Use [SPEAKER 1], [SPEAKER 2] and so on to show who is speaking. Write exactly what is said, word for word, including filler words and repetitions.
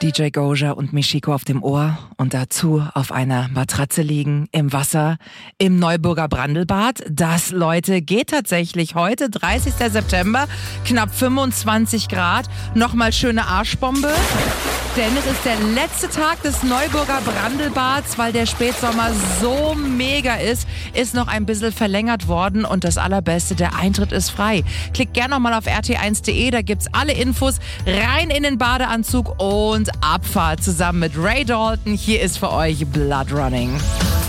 [SPEAKER 1] D J Goja und Michiko auf dem Ohr und dazu auf einer Matratze liegen, im Wasser, im Neuburger Brandelbad. Das, Leute, geht tatsächlich heute, dreißigster September, knapp fünfundzwanzig Grad. Nochmal schöne Arschbombe. Denn es ist der letzte Tag des Neuburger Brandelbads, weil der Spätsommer so mega ist, ist noch ein bisschen verlängert worden und das Allerbeste, der Eintritt ist frei. Klickt gerne nochmal auf r t eins punkt d e, da gibt's alle Infos, rein in den Badeanzug und Abfahrt zusammen mit Ray Dalton. Hier ist für euch Blood Running.